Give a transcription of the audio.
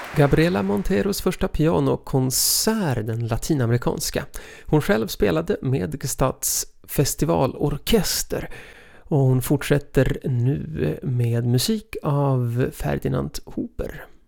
Gabriela Monteros första pianokonsert, den latinamerikanska. Hon själv spelade med Gestats festivalorkester och hon fortsätter nu med musik av Ferdinand Huber.